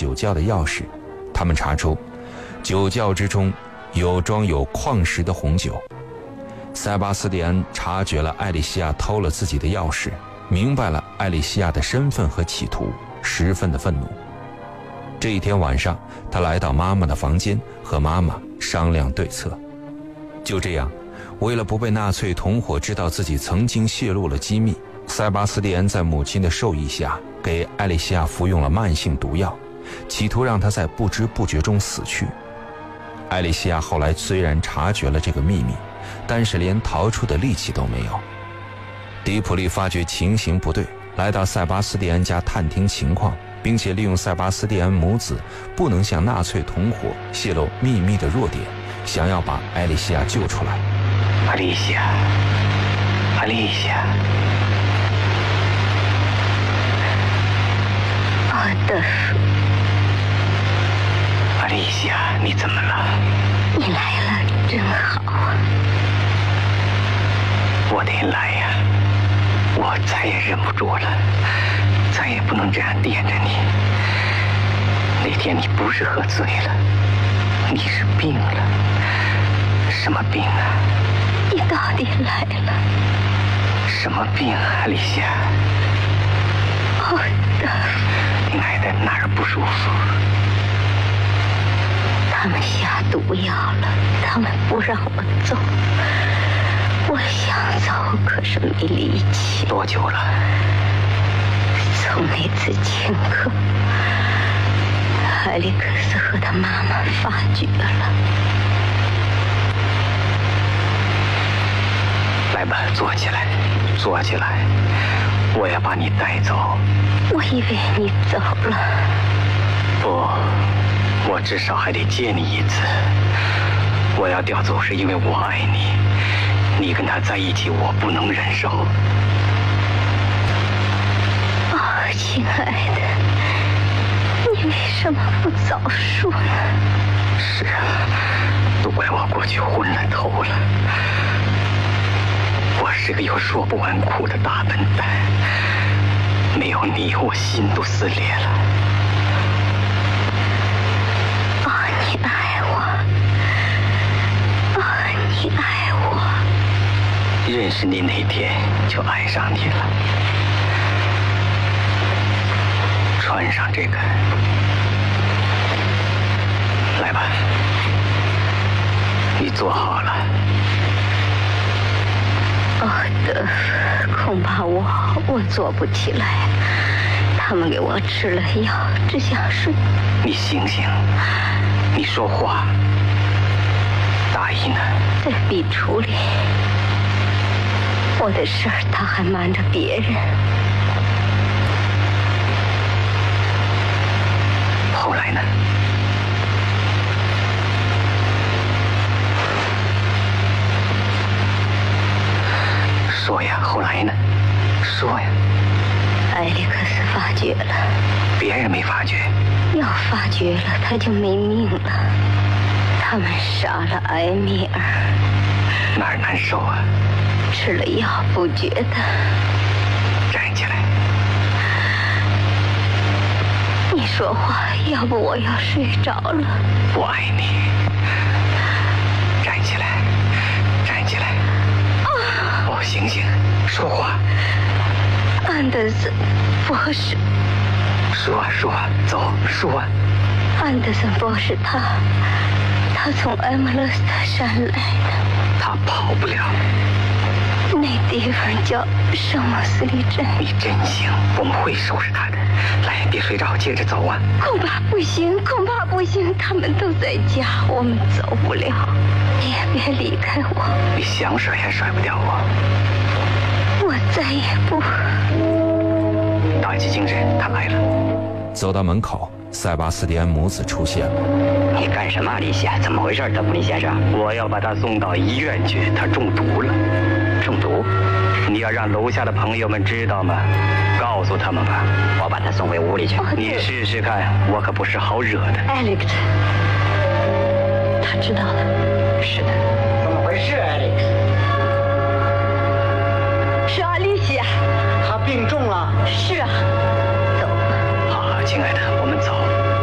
酒窖的钥匙，他们查出酒窖之中有装有矿石的红酒。塞巴斯蒂安察觉了艾莉西亚偷了自己的钥匙，明白了艾莉西亚的身份和企图，十分的愤怒。这一天晚上，他来到妈妈的房间，和妈妈商量对策。就这样，为了不被纳粹同伙知道自己曾经泄露了机密，塞巴斯蒂安在母亲的授意下，给艾莉西亚服用了慢性毒药，企图让她在不知不觉中死去。艾莉西亚后来虽然察觉了这个秘密，但是连逃出的力气都没有。迪普利发觉情形不对，来到塞巴斯蒂安家探听情况，并且利用塞巴斯蒂安母子不能向纳粹同伙泄露秘密的弱点，想要把艾莉西亚救出来。 艾莉西亚，艾莉西亚， 阿德夫， 艾莉西亚，你怎么了？ 你来了，真好啊！ 我得来呀，我再也忍不住了，再也不能这样惦着你。那天你不是喝醉了，你是病了。什么病啊？ 你到底来了？ 什么病啊，艾莉西亚？ 阿德夫， 你来的哪儿不舒服？ 他们下毒药了，他们不让我走。我想走，可是没力气。 多久了？ 从那次请客，艾利克斯和他妈妈发觉了。 来吧，坐起来，坐起来，我要把你带走。 我以为你走了。 不，我至少还得见你一次。我要调走是因为我爱你，你跟他在一起我不能忍受。 啊，亲爱的，你为什么不早说呢？ 是啊，都怪我过去昏了头了。我是个有说不完苦的大笨蛋，没有你，我心都撕裂了。 啊，你爱我，啊，你爱我。 认识你那天就爱上你了。穿上这个，来吧，你坐好了。 阿德夫，恐怕我坐不起来。他们给我吃了药，只想睡。 你醒醒，你说话。大姨呢？ 在壁橱里。我的事儿他还瞒着别人。 后来呢？说呀，后来呢？说呀。 艾利克斯发觉了。 别人没发觉。 要发觉了，他就没命了。他们杀了埃米尔。 哪儿难受啊？ 吃了药不觉得。 站起来。 你说话，要不我要睡着了。 我爱你。站起来，站起来。哦，醒醒，说话。 安德森博士。 说啊说啊，走，说啊。 安德森博士他从埃姆勒斯特山来的。 他跑不了。 那地方叫圣莫斯利镇。 你真行，我们会收拾他的。来，别睡着，接着走啊。 恐怕不行，恐怕不行，他们都在家，我们走不了。你也别离开我。 你想甩也甩不掉我。 我再也不。 打击精神，他来了。 走到门口，塞巴斯蒂安母子出现了。 你干什么，丽西亚？怎么回事，德布林先生？我要把他送到医院去，他中毒了。中毒？你要让楼下的朋友们知道吗？告诉他们吧。我把他送回屋里去。你试试看，我可不是好惹的。 Alex， 他知道了。 是的。 怎么回事 ，Alex？ 是阿丽西亚。 他病重了。 是啊。走吧。 好，亲爱的，我们走。